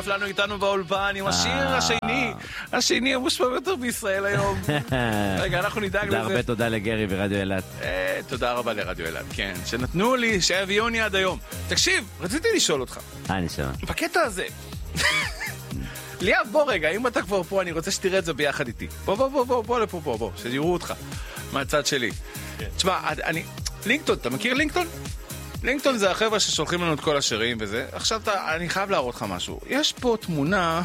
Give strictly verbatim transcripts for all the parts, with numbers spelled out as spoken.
לנו איתנו באולפן עם השיר השני, השני המושמע ביותר בישראל היום. רגע, אנחנו נדאג לזה. הרבה תודה לגרי ורדיו אילת. תודה רבה לרדיו אילת, כן, שנתנו לי, שהביאו לי עד היום. תקשיב, רציתי לשאול אותך. אה, נשאר. בקטע הזה. ליאב, בוא רגע, אם אתה כבר פה, אני רוצה שתראה את זה ביחד איתי. בוא, בוא, בוא, בוא, בוא לפה, בוא, בוא, שיראו אותך מהצד שלי. תשמע, אני... לינקטון, אתה מכיר לינקטון? לינקטון זה החבר'ה ששולחים לנו את כל השירים וזה. עכשיו אתה, אני חייב להראות לך משהו. יש פה תמונה...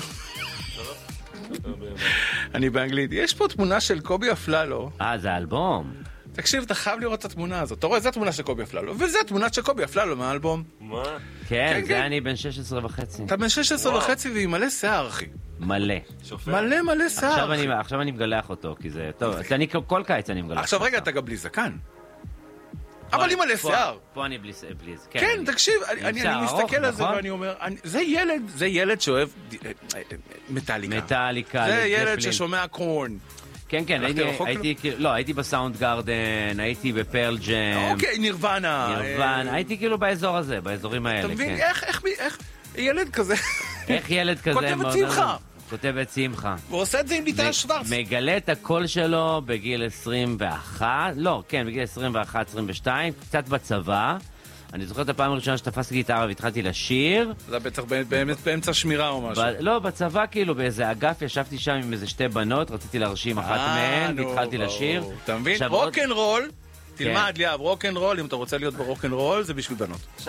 אני באנגלית. יש פה תמונה של קובי אפללו. אה, זה האלבום. תקשיב, אתה חייב לראות את התמונה הזאת. אתה רואה, זו התמונה של קובי אפללו. וזו התמונה של קובי אפללו מהאלבום. מה? כן, זה אני בן שש עשרה וחצי. אתה בן שש עשרה וחצי והיא מלא שיער, אחי. מלא. מלא מלא שיער. עכשיו אני מגלח אותו, כי זה... טוב, כל קיץ אני מגלח. עכשיו רגע, אתה גם בלי זקן. אבל אם מלא שיער. פה אני בלי זה. כן, תקשיב, אני מסתכל על זה ואני אומר, זה ילד, זה ילד שאוהב מטאליקה. מטאליקה. זה ילד ששומע קורן. כן, כן, הייתי, לא, הייתי בסאונד גארדן, הייתי בפרל ג'ם. אוקיי, נירוונה. נירוונה, הייתי כאילו באזור הזה, באזורים האלה. אתה מבין, איך, איך, ילד כזה? איך ילד כזה? כותב את שמחה. כותב את שמחה. הוא עושה את זה עם ליטל שוורץ. מגלה את הקול שלו בגיל עשרים ואחת, לא, כן, בגיל עשרים ואחת עשרים ושתיים, קצת בצבא. אני זוכר את הפעם הראשונה שתפסתי גיטרה והתחלתי לשיר. זה בטח באמצע שמירה או משהו. לא, בצבא כאילו, באיזה אגף, ישבתי שם עם איזה שתי בנות, רציתי להרשים אחת מהן, והתחלתי לשיר. אתה מבין? רוק'נ'רול, תלמד ליאב, רוק'נ'רול, אם אתה רוצה להיות ברוק'נ'רול, זה בשביל בנות. עכשיו,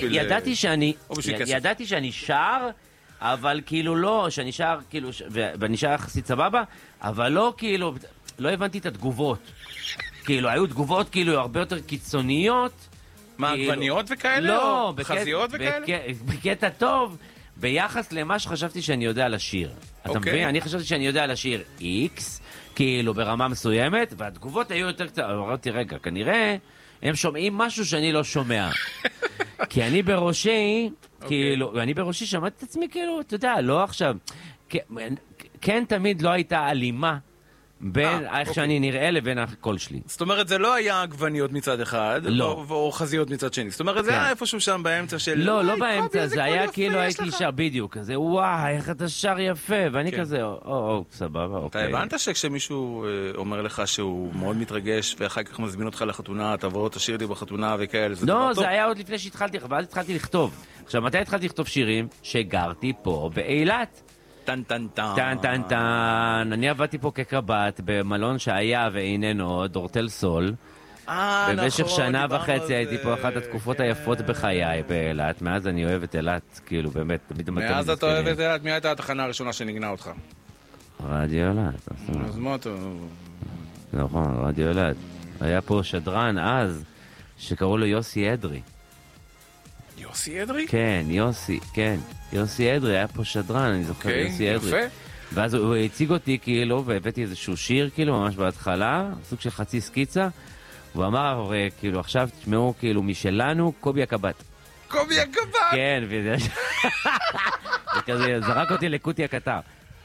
ידעתי שאני שר, אבל כאילו לא, שאני שר, כאילו, ואני שר יחסית סבבה, אבל לא כאילו, לא הבנתי את התגובות. כאילו, היו תגובות כאילו הרבה יותר קיצוניות. מה, עגבניות וכאלה? לא, חזיות וכאלה? בקטע טוב, ביחס למה שחשבתי שאני יודע לשיר. אתה מבין? אני חשבתי שאני יודע לשיר X, כאילו ברמה מסוימת, והתגובות היו יותר קצת, אמרתי, רגע, כנראה הם שומעים משהו שאני לא שומע. כי אני בראשי, כאילו, אני בראשי שמעתי את עצמי, כאילו, אתה יודע, לא עכשיו, כן תמיד לא הייתה אלימה, בין איך שאני נראה לבין הקול שלי. זאת אומרת, זה לא היה עגבניות מצד אחד, או חזיות מצד שני. זאת אומרת, זה היה איפשהו שם באמצע של... לא, לא באמצע, זה היה כאילו הייתי שר בדיוק, כזה, וואי, איך אתה שר יפה, ואני כזה, או, או, סבבה, אוקיי. אתה הבנת שכשמישהו אומר לך שהוא מאוד מתרגש, ואחר כך מזמין אותך לחתונה, תבוא, תשאיר לי בחתונה וכאלה, זה דבר טוב? לא, זה היה עוד לפני שהתחלתי, ואז התחלתי לכתוב. עכשיו, מתי התחלתי לכתוב שירים? שגרתי פה באילת. טן טן טן. טן טן טן. אני עבדתי פה כקב"ט במלון שהיה ואיננו, דורטל סול. אה, נכון. במשך שנה וחצי הייתי פה אחת התקופות היפות בחיי באילת. מאז אני אוהב את אילת, כאילו באמת. מאז אתה אוהב את אילת, מי הייתה התחנה הראשונה שנגנה אותך? רדיו אילת. אז מה אתה... נכון, רדיו אילת. היה פה שדרן אז, שקראו לו יוסי אדרי. יוסי אדרי? כן, יוסי, כן. יוסי אדרי, היה פה שדרן, אני זוכר, יוסי אדרי. יפה. ואז הוא הציג אותי כאילו, והבאתי איזשהו שיר כאילו, ממש בהתחלה, סוג של חצי סקיצה, הוא אמר, כאילו, עכשיו תשמעו כאילו משלנו, קובי הקב"ט. קובי הקב"ט? כן, וזה... וכזה, זרק אותי לקוטי הקטר.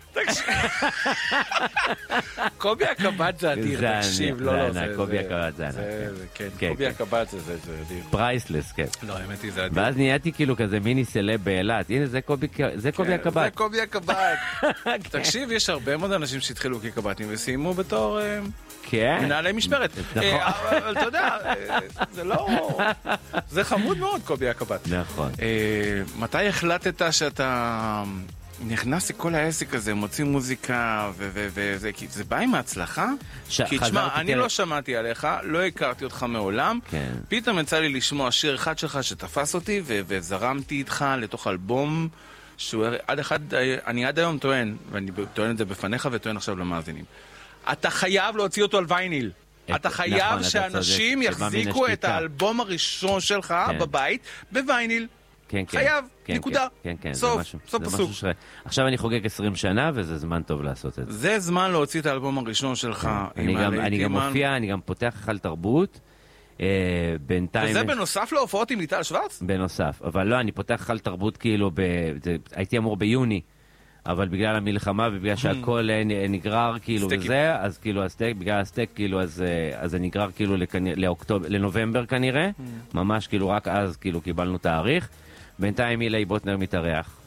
קובי הקב"ט זה אדיר, תקשיב, לא, לא, זה... קובי הקב"ט זה ענק. כן, קובי הקב"ט זה אדיר. פרייסלס, כן. לא, האמת היא זה אדיר. ואז נהייתי כאילו כזה מיני סלב באילת. הנה, זה קובי הקב"ט. זה קובי הקב"ט. תקשיב, יש הרבה מאוד אנשים שהתחילו כקב"טים וסיימו בתור... מנהלי משמרת. אבל אתה יודע, זה לא... זה חמוד מאוד, קובי הקב"ט. נכון. מתי החלטת שאתה... נכנס לכל העסק הזה, מוציא מוזיקה, וזה, כי זה בא עם ההצלחה? כי תשמע, אני לא שמעתי עליך, לא הכרתי אותך מעולם, פתאום יצא לי לשמוע שיר אחד שלך שתפס אותי, וזרמתי איתך לתוך אלבום, שהוא עד אחד, אני עד היום טוען, ואני טוען את זה בפניך וטוען עכשיו למאזינים. אתה חייב להוציא אותו על וייניל. אתה חייב שאנשים יחזיקו את האלבום הראשון שלך בבית בווייניל. כן, כן. חייב, כן, נקודה. כן, כן, סוף, זה משהו, סוף זה פסוק. משהו עכשיו אני חוגג עשרים שנה, וזה זמן טוב לעשות את זה. זה זמן להוציא את האלבום הראשון שלך. אני גם, אני גם מופיע, אני גם פותח חל תרבות. אה, בינתיים... וזה בנוסף להופעות עם ליטל שוורץ? בנוסף, אבל לא, אני פותח חל תרבות כאילו, ב... זה... הייתי אמור ביוני, אבל בגלל המלחמה ובגלל שהכל נגרר כאילו וזה, אז כאילו הסטק, בגלל הסטק כאילו, אז, אז זה נגרר כאילו לכנ... לאוקטובר, לנובמבר כנראה, ממש כאילו רק אז כאילו קיבלנו תאריך. בינתיים אילי בוטנר מתארח,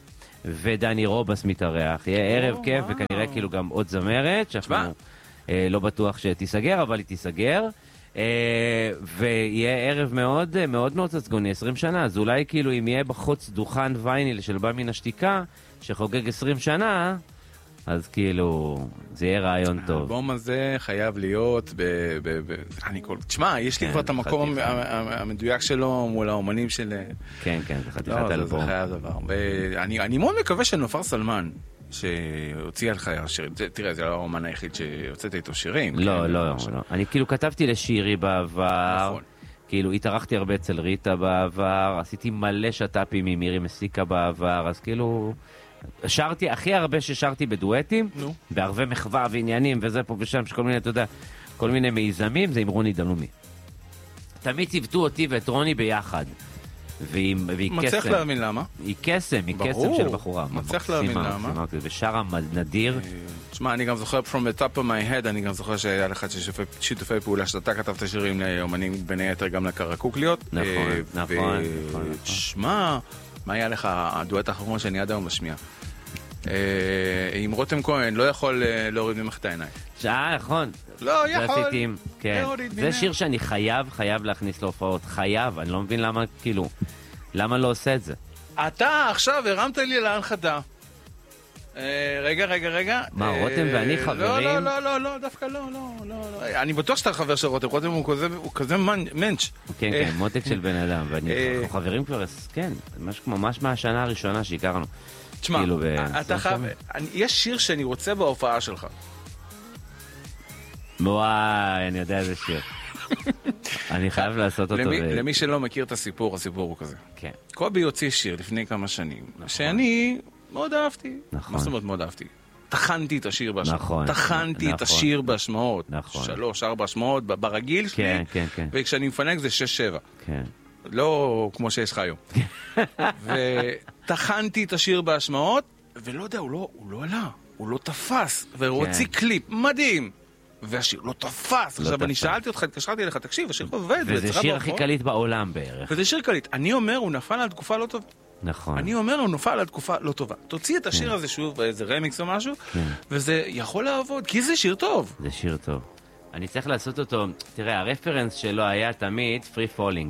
ודני רובס מתארח. יהיה ערב כיף, וכנראה כאילו גם עוד זמרת, שאנחנו לא בטוח שתיסגר, אבל היא תיסגר. ויהיה ערב מאוד מאוד מאוד ססגוני, עשרים שנה, אז אולי כאילו אם יהיה בחוץ דוכן וייניל של בא מן השתיקה, שחוגג עשרים שנה, אז כאילו, זה יהיה רעיון טוב. האלבום הזה חייב להיות ב... אני כל... תשמע, יש לי כבר את המקום המדויק שלו מול האומנים של... כן, כן, זה חתיכת אלבום. זה חייב דבר. אני מאוד מקווה שנופר סלמן, שהוציא עליך שירים, תראה, זה לא האומן היחיד שהוצאת איתו שירים. לא, לא, לא. אני כאילו כתבתי לשירי בעבר. נכון. כאילו, התארחתי הרבה אצל ריטה בעבר, עשיתי מלא שטאפים עם מירי מסיקה בעבר, אז כאילו... שרתי, הכי הרבה ששרתי בדואטים, no. בערבי מחווה ועניינים וזה פה ושם, שכל מיני, אתה יודע, כל מיני מיזמים, זה עם רוני דלומי. תמיד צוותו אותי ואת רוני ביחד. והיא, והיא קסם. מצליח להאמין למה? היא קסם, היא קסם של בחורה. מצליח להאמין למה? ושרה נדיר. תשמע, אני גם זוכר from the top of my head, אני גם זוכר שהיה לך שיתופי פעולה שאתה כתבת שירים לאומנים, בין היתר גם לקרקוקליות. נכון, נכון. תשמע, מה היה לך הדואט האחרון שאני עד היום משמיע? עם רותם כהן, לא יכול להוריד ממך את העיניים. שעה, נכון. לא יכול. זה שיר שאני חייב, חייב להכניס להופעות. חייב, אני לא מבין למה, כאילו, למה לא עושה את זה. אתה עכשיו הרמת לי להנחתה. רגע, רגע, רגע. מה, רותם ואני חברים? לא, לא, לא, לא, דווקא לא, לא, לא. אני בטוח שאתה חבר של רותם. רותם הוא כזה מנץ'. כן, כן, מותק של בן אדם. ואנחנו חברים כבר, כן, ממש מהשנה הראשונה שהכרנו. תשמע, אתה חייב, יש שיר שאני רוצה בהופעה שלך. וואי, אני יודע איזה שיר. אני חייב לעשות אותו. למי שלא מכיר את הסיפור, הסיפור הוא כזה. כן. קובי הוציא שיר לפני כמה שנים, שאני מאוד אהבתי. נכון. מה זאת אומרת מאוד אהבתי? תחנתי את השיר בהשמעות. נכון. תחנתי את השיר בהשמעות. נכון. שלוש, ארבע השמעות ברגיל שלי. כן, כן, כן. וכשאני מפנק זה שש, שבע. כן. לא כמו שיש לך היום. ותחנתי את השיר בהשמעות, ולא יודע, הוא לא, הוא לא עלה. הוא לא תפס. והוציא קליפ מדהים. והשיר לא תפס. עכשיו אני שאלתי אותך, התקשרתי אליך, תקשיב, השיר עובד. וזה שיר הכי קליט בעולם בערך. וזה שיר קליט. אני אומר, הוא נפל על תקופה לא טובה. נכון. אני אומר, הוא נפל על תקופה לא טובה. תוציא את השיר הזה שוב באיזה רמיקס או משהו, וזה יכול לעבוד, כי זה שיר טוב. זה שיר טוב. אני צריך לעשות אותו, תראה, הרפרנס שלו היה תמיד Free Falling.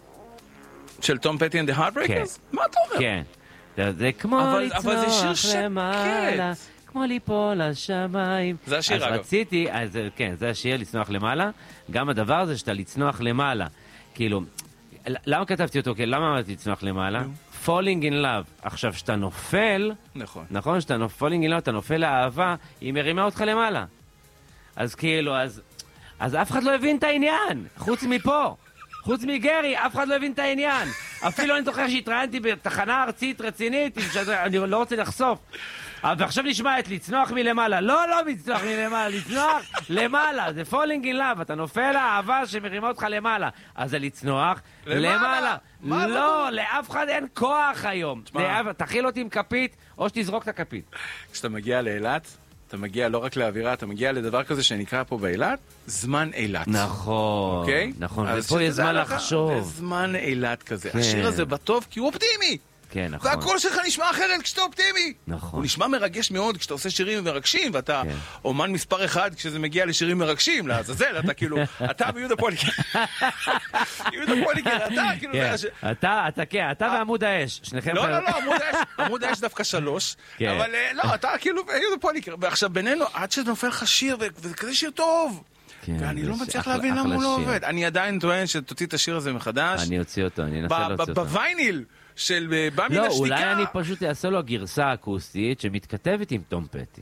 של תום פטי and the Heartbreakers? מה אתה אומר? כן. זה כמו לצנוח למעלה. כמו ליפול לשמיים. זה השיר, אגב. אז רציתי, אז כן, זה השיר, לצנוח למעלה. גם הדבר הזה שאתה לצנוח למעלה. כאילו, למה כתבתי אותו? למה אמרתי לצנוח למעלה? Falling in love. עכשיו, שאתה נופל, נכון. נכון? שאתה falling in love, אתה נופל לאהבה, היא מרימה אותך למעלה. אז כאילו, אז, אז אף אחד לא הבין את העניין. חוץ מפה. חוץ מגרי, אף אחד לא הבין את העניין. אפילו אני זוכר שהתראיינתי בתחנה ארצית רצינית, אני לא רוצה לחשוף. ועכשיו נשמע את לצנוח מלמעלה. לא, לא לצנוח מלמעלה, לצנוח למעלה. זה falling in love, אתה נופל לאהבה שמרימה אותך למעלה. אז זה לצנוח למעלה. לא, לאף אחד אין כוח היום. תכיל אותי עם כפית, או שתזרוק את הכפית. כשאתה מגיע לאילת, אתה מגיע לא רק לאווירה, אתה מגיע לדבר כזה שנקרא פה באילת, זמן אילת. נכון, אוקיי? נכון, ופה יש זמן לחשוב. זה זמן אילת כזה. השיר הזה בטוב כי הוא אופטימי. כן, נכון. והקול שלך נשמע אחרת כשאתה אופטימי. נכון. הוא נשמע מרגש מאוד כשאתה עושה שירים מרגשים, ואתה אומן מספר אחד כשזה מגיע לשירים מרגשים, לעזאזל, אתה כאילו, אתה ויהודה פוליקר. יהודה פוליקר, אתה כאילו... אתה, אתה, כן, אתה ועמוד האש. לא, לא, לא, עמוד האש דווקא שלוש. אבל לא, אתה כאילו יהודה פוליקר. ועכשיו בינינו, עד שזה נופל לך שיר, וזה כזה שיר טוב. ואני לא מצליח להבין למה הוא לא עובד. אני עדיין טוען שתוציא את השיר הזה מחדש. אני אוציא אותו, אני אנסה להוציא אותו. בווייניל של בא מן השתיקה. לא, אולי אני פשוט אעשה לו גרסה אקוסטית שמתכתבת עם תום פטי.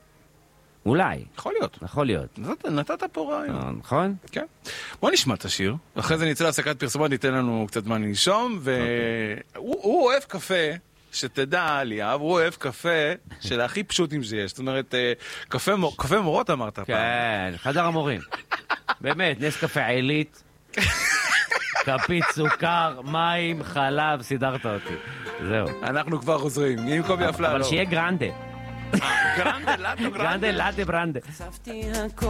אולי. יכול להיות. יכול להיות. נתת פה רעיון. נכון? כן. בוא נשמע את השיר, ואחרי זה נצא להפסקת פרסומות, ניתן לנו קצת זמן לנשום, והוא אוהב קפה. שתדע, ליאב, הוא אוהב קפה של הכי פשוטים שיש. זאת אומרת, קפה מורות אמרת פעם. כן, חדר המורים. באמת, נס קפה עילית, כפית סוכר, מים, חלב, סידרת אותי. זהו. אנחנו כבר חוזרים, עם קובי אפללו. אבל שיהיה גרנדה. גרנדה, לאטו גרנדה. גרנדה, לאטה ברנדה.